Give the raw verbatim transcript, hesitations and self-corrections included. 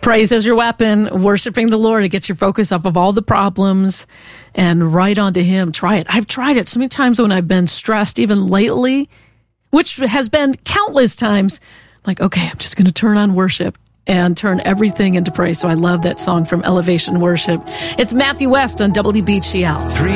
Praise is your weapon. Worshiping the Lord, it gets your focus off of all the problems and right onto Him. Try it. I've tried it so many times when I've been stressed, even lately, which has been countless times. Like, okay, I'm just going to turn on worship and turn everything into praise. So I love that song from Elevation Worship. It's Matthew West on W B G L.